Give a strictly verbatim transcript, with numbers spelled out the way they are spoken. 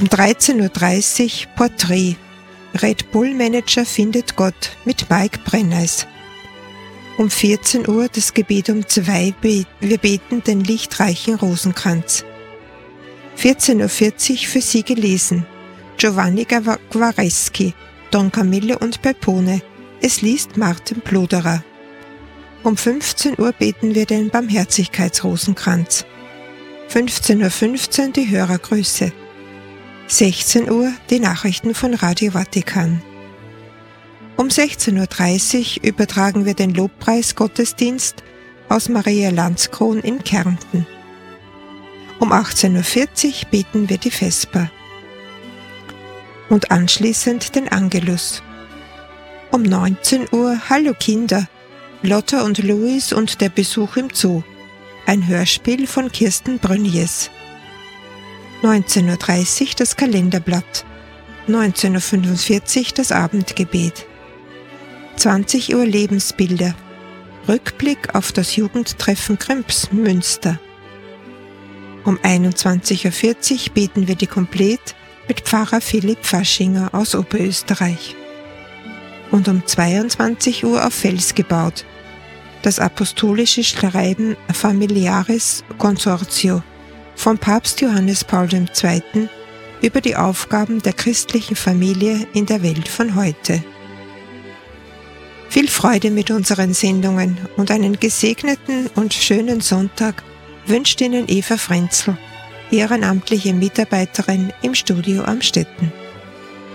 Um dreizehn Uhr dreißig Porträt. Red Bull Manager findet Gott mit Mike Brenneis. Um vierzehn Uhr das Gebet um zwei. Wir beten den lichtreichen Rosenkranz. vierzehn Uhr vierzig für Sie gelesen. Giovanni Guareschi, Don Camillo und Peppone. Es liest Martin Pluderer. Um fünfzehn Uhr beten wir den Barmherzigkeitsrosenkranz. fünfzehn Uhr fünfzehn die Hörergrüße. sechzehn Uhr die Nachrichten von Radio Vatikan. Um sechzehn Uhr dreißig übertragen wir den Lobpreis-Gottesdienst aus Maria Landskron in Kärnten. Um achtzehn Uhr vierzig beten wir die Vesper. Und anschließend den Angelus. Um neunzehn Uhr Hallo Kinder, Lotta und Louis und der Besuch im Zoo. Ein Hörspiel von Kirsten Brönnies. neunzehn Uhr dreißig das Kalenderblatt. neunzehn Uhr fünfundvierzig das Abendgebet. zwanzig Uhr Lebensbilder. Rückblick auf das Jugendtreffen Kremps Münster. Um einundzwanzig Uhr vierzig beten wir die Komplett mit Pfarrer Philipp Faschinger aus Oberösterreich. Und um zweiundzwanzig Uhr auf Fels gebaut. Das apostolische Schreiben Familiaris Consortio von Papst Johannes Paul der Zweite. über die Aufgaben der christlichen Familie in der Welt von heute. Viel Freude mit unseren Sendungen und einen gesegneten und schönen Sonntag wünscht Ihnen Eva Frenzel, ehrenamtliche Mitarbeiterin im Studio Amstetten.